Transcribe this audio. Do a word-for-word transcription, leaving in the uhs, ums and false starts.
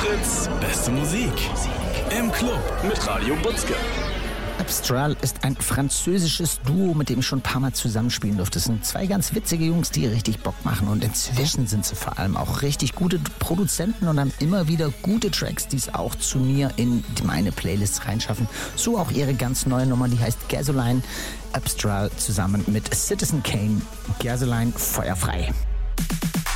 Fritz, beste Musik. Im Club mit Radio Butzke. Abstral ist ein französisches Duo, mit dem ich schon ein paar Mal zusammenspielen durfte. Das sind zwei ganz witzige Jungs, die richtig Bock machen. Und inzwischen sind sie vor allem auch richtig gute Produzenten und haben immer wieder gute Tracks, die es auch zu mir in meine Playlists reinschaffen. So auch ihre ganz neue Nummer, die heißt Gasoline. Abstral zusammen mit Citizen Kane. Gasoline feuerfrei.